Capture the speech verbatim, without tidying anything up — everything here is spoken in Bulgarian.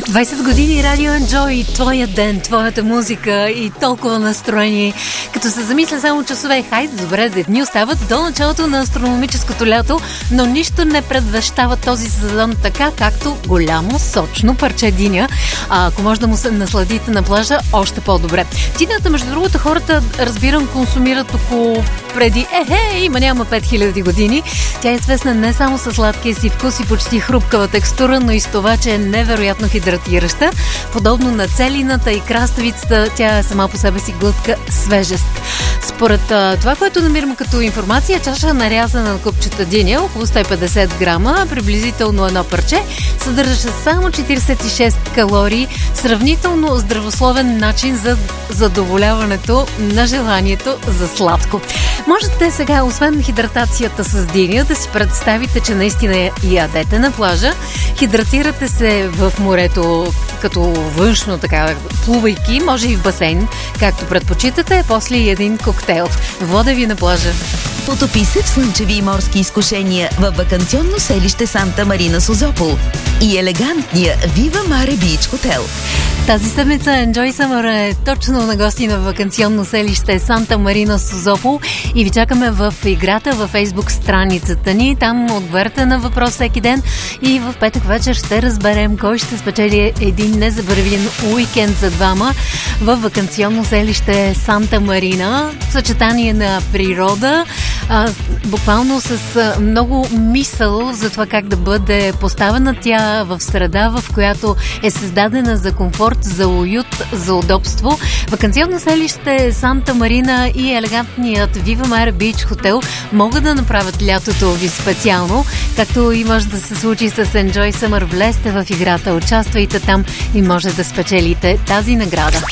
двайсет години Радио Enjoy, твоя ден, твоята музика и толкова настроение. Като се замисля само часове, хайде, добре, дни остават до началото на астрономическото лято, но нищо не предвещава този сезон така, както голямо, сочно парче диня. А ако може да му се насладите на плажа, още по-добре. Динята, между другото, хората, разбирам, консумират около преди, ехе, има няма пет хиляди години. Тя е известна не само със сладкия си вкус и почти хрупкава текстура, но и с това, че е невероятно хидратираща. Подобно на целината и краставицата, тя е сама по себе си глътка свежест. Според а, това, което намирам като информация, чаша нарязана на купчета диня, около сто и петдесет грама, приблизително едно парче, съдържаше само четирийсет и шест калории, сравнително здравословен начин за задоволяването на желанието за сладко. Можете сега, освен хидратацията с диня, да си представите, че наистина ядете на плажа, хидратирате се в морето като външно, така, плувайки, може и в басейн, както предпочитате, после и един коктейл. Вода ви на плажа. Потопи се в слънчеви и морски изкушения във ваканционно селище Санта Марина Созопол и елегантния Viva Mare Beach Hotel. Тази седмица Enjoy Summer е точно на гости на ваканционно селище Санта Марина Созопол и ви чакаме в играта във Фейсбук страницата ни. Там отговаряте на въпрос всеки ден и в петък вечер ще разберем кой ще спечели един незабравим уикенд за двама в ваканционно селище Санта Марина. Съчетание на природа, а, буквално с а, много мисъл за това как да бъде поставена тя в среда, в която е създадена за комфорт, за уют, за удобство. Ваканционно селище Санта Марина и елегантният Viva Mare Beach Hotel могат да направят лятото ви специално, както и може да се случи с Enjoy Summer. Влезте в играта, участвайте там и може да спечелите тази награда.